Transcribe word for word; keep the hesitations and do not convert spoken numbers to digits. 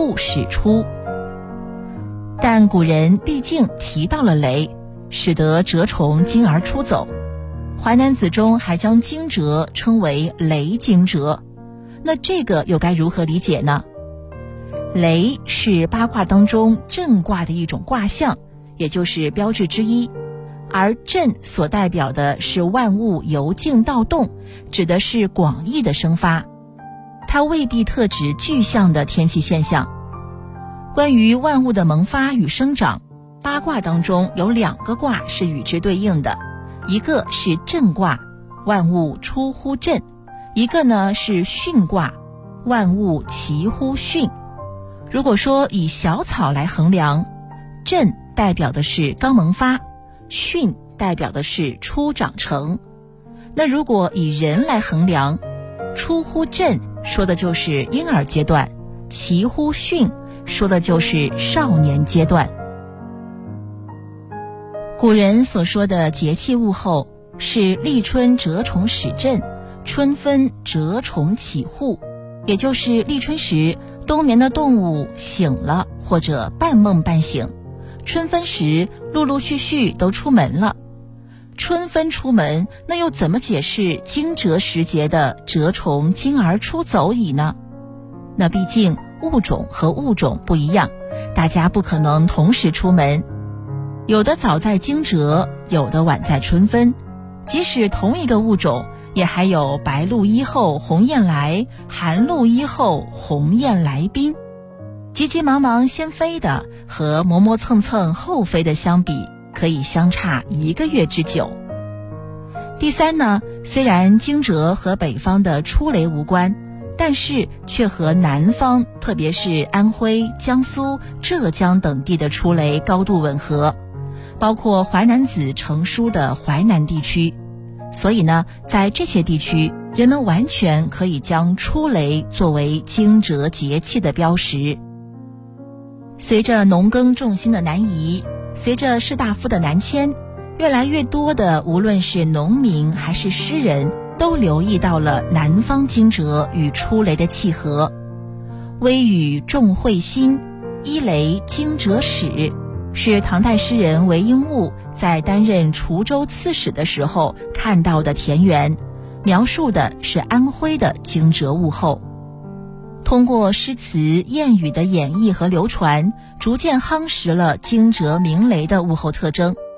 户始出。但古人毕竟提到了雷，使得蛰虫惊而出走。淮南子中还将惊蛰称为雷惊蛰，那这个又该如何理解呢？雷是八卦当中震卦的一种卦象，也就是标志之一，而震所代表的是万物由静到动，指的是广义的生发，它未必特指具象的天气现象。关于万物的萌发与生长，八卦当中有两个卦是与之对应的，一个是震卦，万物出乎震；一个呢是巽卦，万物齐乎巽。如果说以小草来衡量，震代表的是刚萌发，巽代表的是初长成。那如果以人来衡量，出乎震说的就是婴儿阶段，齐乎巽说的就是少年阶段。古人所说的节气物候是立春蛰虫始振，春分蛰虫起户，也就是立春时冬眠的动物醒了或者半梦半醒，春分时陆陆续续都出门了。春分出门，那又怎么解释惊蛰时节的蛰虫惊而出走矣呢？那毕竟物种和物种不一样，大家不可能同时出门，有的早在惊蛰，有的晚在春分。即使同一个物种，也还有白鹭一后鸿雁来，寒露一后鸿雁来宾。急急忙忙先飞的和磨磨蹭蹭后飞的相比，可以相差一个月之久。第三呢，虽然惊蛰和北方的出雷无关，但是却和南方，特别是安徽、江苏、浙江等地的出雷高度吻合，包括淮南子成书的淮南地区。所以呢，在这些地区，人们完全可以将出雷作为惊蛰节气的标识。随着农耕重心的南移，随着士大夫的南迁，越来越多的无论是农民还是诗人，都留意到了南方惊蛰与出雷的契合。微雨众会心，一雷惊蛰始，是唐代诗人韦应物在担任滁州刺史的时候看到的田园，描述的是安徽的惊蛰物候。通过诗词谚语的演绎和流传，逐渐夯实了惊蛰鸣雷的物候特征。